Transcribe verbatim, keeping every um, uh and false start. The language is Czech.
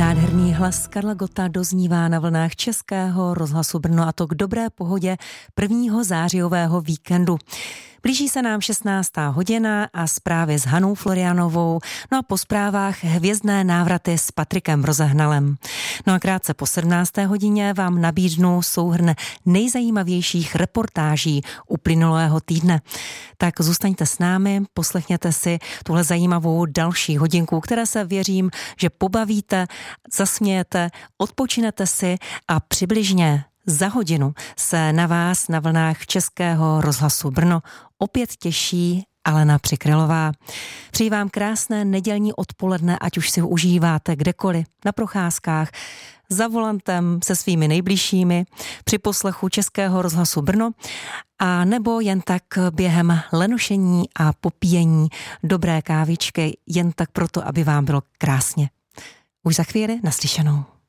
Nádherný hlas Karla Gotta doznívá na vlnách Českého rozhlasu Brno, a to k dobré pohodě prvního zářijového víkendu. Blíží se nám šestnáctá hodina a zprávy s Hanou Florianovou, no a po zprávách hvězdné návraty s Patrikem Rozehnalem. No a krátce po sedmnácté hodině vám nabídnu souhrn nejzajímavějších reportáží uplynulého týdne. Tak zůstaňte s námi, poslechněte si tuhle zajímavou další hodinku, které se věřím, že pobavíte, zasmějete, odpočinete si a přibližně za hodinu se na vás na vlnách Českého rozhlasu Brno opět těší Alena Přikrylová. Přeji vám krásné nedělní odpoledne, ať už si ho užíváte kdekoliv, na procházkách, za volantem se svými nejbližšími, při poslechu Českého rozhlasu Brno, a nebo jen tak během lenušení a popíjení dobré kávičky, jen tak proto, aby vám bylo krásně. Už za chvíli naslyšenou.